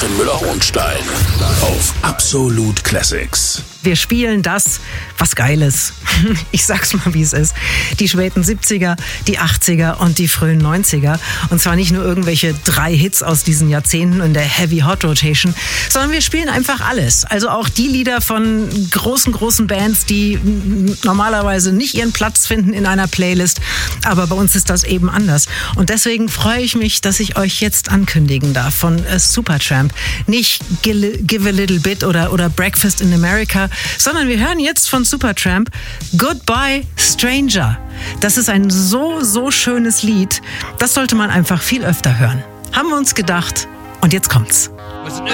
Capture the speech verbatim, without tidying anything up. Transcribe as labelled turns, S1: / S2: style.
S1: Katrin Müller-Hohenstein auf Absolut Classics.
S2: Wir spielen das, was geil ist. Ich sag's mal, wie es ist. Die späten siebziger, die achtziger und die frühen neunziger. Und zwar nicht nur irgendwelche drei Hits aus diesen Jahrzehnten in der Heavy Hot Rotation, sondern wir spielen einfach alles. Also auch die Lieder von großen, großen Bands, die normalerweise nicht ihren Platz finden in einer Playlist. Aber bei uns ist das eben anders. Und deswegen freue ich mich, dass ich euch jetzt ankündigen darf von äh, Supertramp. Nicht Give a Little Bit oder, oder Breakfast in America, sondern wir hören jetzt von Supertramp Goodbye Stranger. Das ist ein so, so schönes Lied. Das sollte man einfach viel öfter hören. Haben wir uns gedacht. Und jetzt kommt's.